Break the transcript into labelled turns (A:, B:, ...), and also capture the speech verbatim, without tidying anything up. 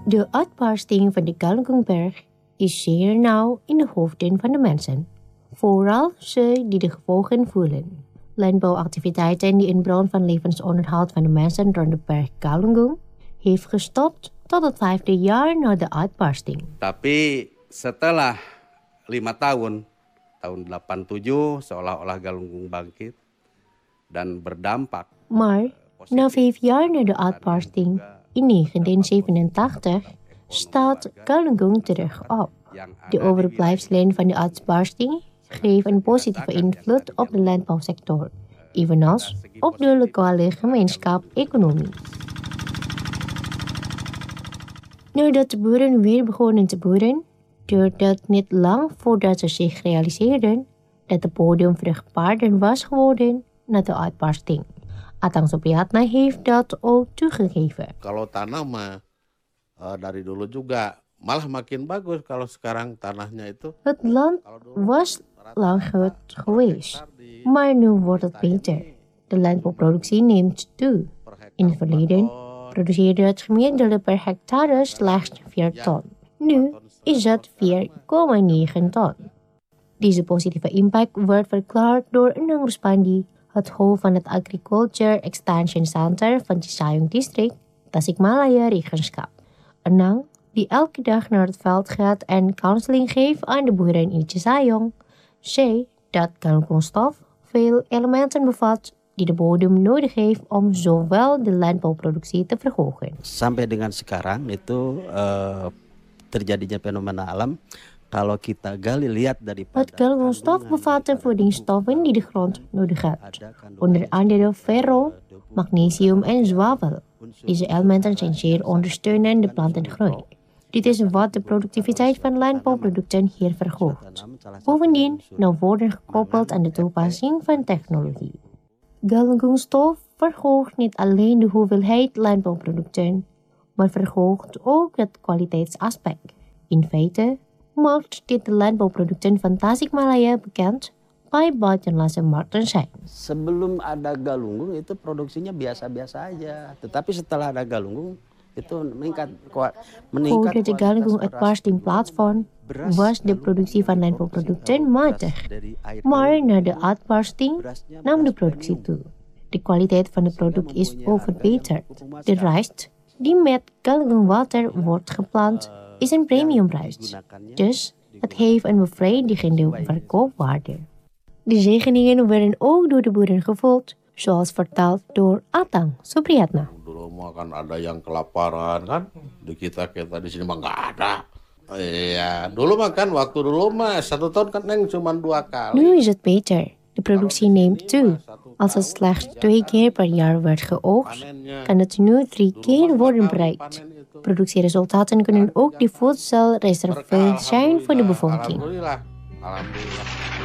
A: De uitbarsting van de Galungungberg is zeer nauw in de hoofden van de mensen. Vooral ze die de gevolgen voelen. Landbouwactiviteiten die een bron van levensonderhoud van de mensen rond de berg Galunggung heeft gestopt tot het vijfde jaar na de uitbarsting.
B: Tapi setelah lima tahun, tahun delapan tujuh seolah-olah Galunggung bangkit dan berdampak.
A: Maar na vijf jaar na de uitbarsting in negentien zevenentachtig staat Galunggung terug op. De overblijfselen van de uitbarsting geven een positieve invloed op de landbouwsector, evenals op de lokale gemeenschap-economie. Nadat de boeren weer begonnen te boeren, duurde het niet lang voordat ze zich realiseerden dat de bodem vruchtbaarder was geworden na de uitbarsting. Atang Supriyatna heeft dat ook toegegeven.
C: Kalau tanah mah uh, dari dulu juga malah makin bagus kalau sekarang tanahnya itu.
A: Het land was lang goed geweest, maar nu wordt het beter. De landbouwproductie neemt toe. In het verleden produceerde het gemiddelde per hectare slechts vier ton. Nu is het vier komma negen ton. Deze positieve impact wordt verklaard door Enang Ruspandi, het hoofd van het Agriculture Extension Center van Cisayong District, Tasikmalaya Regenschap. Enang, die elke dag naar het veld gaat en counseling geeft aan de boeren in Cisayong, zei dat galungungstof veel elementen bevat die de bodem nodig heeft om zowel de landbouwproductie te verhogen.
D: Sampai dengan sekarang itu uh, terjadinya fenomena alam. Kalau kita gali lihat daripada
A: het galungungstof bevat de voedingsstoffen die de grond nodig heeft, onder andere ferro, magnesium en zwavel. Deze elementen zijn zeer ondersteunend de plantengroei. Dit is wat de productiviteit van landbouwproducten hier verhoogt. Bovendien nou worden gekoppeld aan de toepassing van technologie. Galungungstof verhoogt niet alleen de hoeveelheid landbouwproducten, maar verhoogt ook het kwaliteitsaspect. In feite maakt dit de landbouwproducten van Tasikmalaya bekend bij buitenlandse markten zijn.
D: Sebelum ada galunggung itu produksinya biasa-biasa aja, tetapi setelah ada galunggung itu meningkat meningkat.
A: Voordat de galunggung uitbarsting plaatsvond, was de productie van landbouwproducten matig. Maar na de uitbarsting nam de productie toe. De kwaliteit van het product is ook verbeterd. De rijst die met galunggungwater wordt geplant is een premiumrijst. Dus het heeft een bevredigende verkoopwaarde. De zegeningen werden ook door de boeren gevoeld, zoals verteld door Atang Supriyatna.
C: Dulu mah kan ada yang kelaparan kan, di kita kita di sini mah nggak ada. Iya, dulu mah kan waktu dulu mah satu tahun kan neng cuma dua kali.
A: Nu is het beter. De productie neemt toe. Als het slechts twee keer per jaar werd geoogst, kan het nu drie keer worden bereikt. Productieresultaten kunnen ook de voedselreserve zijn voor de bevolking.
C: Alhamdulillah. Alhamdulillah.